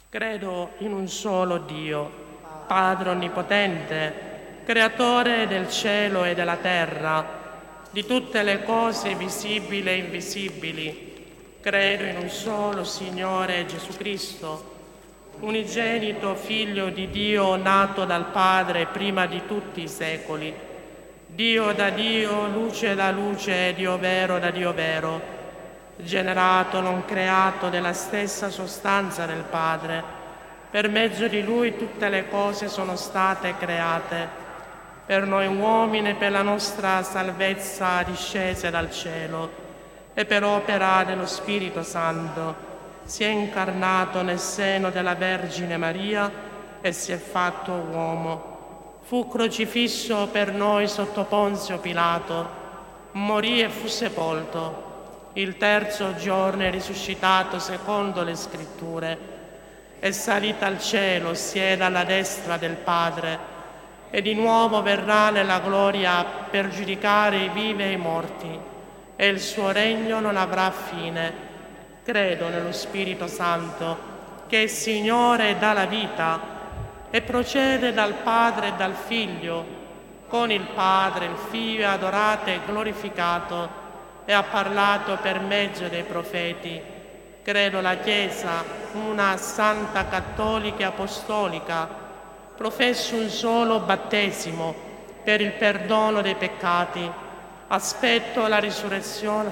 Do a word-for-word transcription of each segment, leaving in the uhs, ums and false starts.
Credo in un solo Dio, Padre Onnipotente, Creatore del cielo e della terra, di tutte le cose visibili e invisibili. Credo in un solo Signore Gesù Cristo, unigenito Figlio di Dio, nato dal Padre prima di tutti i secoli, Dio da Dio, luce da luce, Dio vero da Dio vero, generato, non creato, della stessa sostanza del Padre. Per mezzo di Lui tutte le cose sono state create. Per noi uomini, per la nostra salvezza discese dal cielo e per opera dello Spirito Santo, si è incarnato nel seno della Vergine Maria e si è fatto uomo. Fu crocifisso per noi sotto Ponzio Pilato, morì e fu sepolto. Il terzo giorno è risuscitato secondo le Scritture, è salito al cielo, siede alla destra del Padre e di nuovo verrà nella gloria per giudicare i vivi e i morti, e il suo regno non avrà fine. Credo nello Spirito Santo, che è Signore e dà la vita, e procede dal Padre e dal Figlio, con il Padre il Figlio è adorato e glorificato, e ha parlato per mezzo dei profeti. Credo la Chiesa, una santa cattolica e apostolica, professo un solo battesimo per il perdono dei peccati, aspetto la risurrezione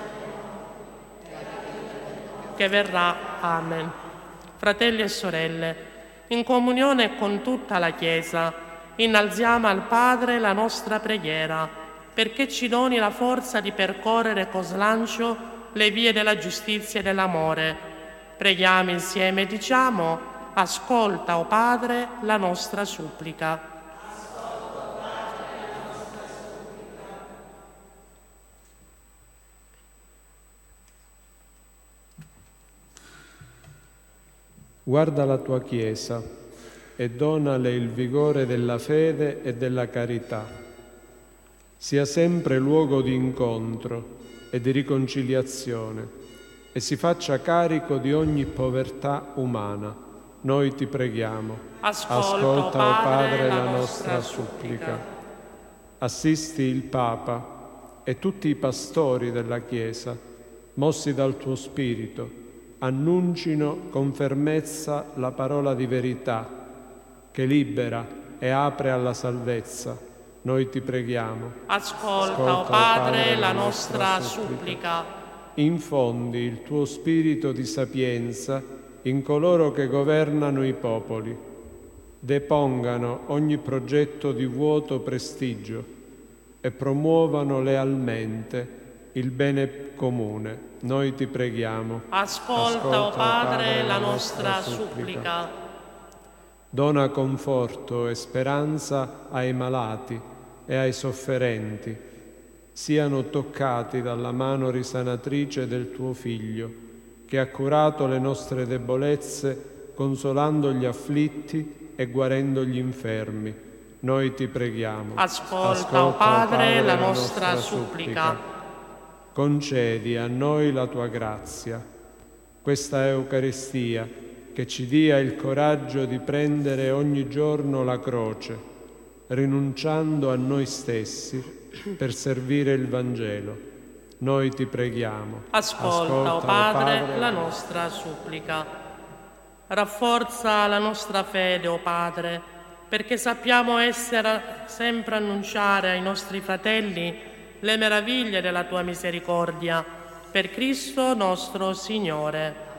che verrà. Amen. Fratelli e sorelle, in comunione con tutta la Chiesa, innalziamo al Padre la nostra preghiera, perché ci doni la forza di percorrere con slancio le vie della giustizia e dell'amore. Preghiamo insieme e diciamo: ascolta, o Padre, la nostra supplica. Ascolta, o Padre, la nostra supplica. Guarda la tua Chiesa e donale il vigore della fede e della carità. Sia sempre luogo di incontro e di riconciliazione e si faccia carico di ogni povertà umana. Noi ti preghiamo. Ascolta, Ascolta, o o Padre, la la nostra nostra supplica. supplica. Assisti il Papa e tutti i pastori della Chiesa, mossi dal tuo Spirito, annuncino con fermezza la parola di verità che libera e apre alla salvezza. Noi ti preghiamo. Ascolta, Ascolta, o Padre, la nostra supplica. Infondi il tuo spirito di sapienza in coloro che governano i popoli. Depongano ogni progetto di vuoto prestigio e promuovano lealmente il bene comune. Noi ti preghiamo. Ascolta, Ascolta, o Padre, la nostra supplica. Dona conforto e speranza ai malati e ai sofferenti, siano toccati dalla mano risanatrice del tuo Figlio, che ha curato le nostre debolezze, consolando gli afflitti e guarendo gli infermi. Noi ti preghiamo. Ascolta, Ascolta o Padre, Padre, la nostra supplica. Concedi a noi la tua grazia, questa Eucaristia, che ci dia il coraggio di prendere ogni giorno la croce, rinunciando a noi stessi per servire il Vangelo. Noi ti preghiamo. Ascolta, Ascolta o Padre, Padre, la nostra supplica. Rafforza la nostra fede, o Padre, perché sappiamo essere sempre annunciare ai nostri fratelli le meraviglie della tua misericordia. Per Cristo nostro Signore.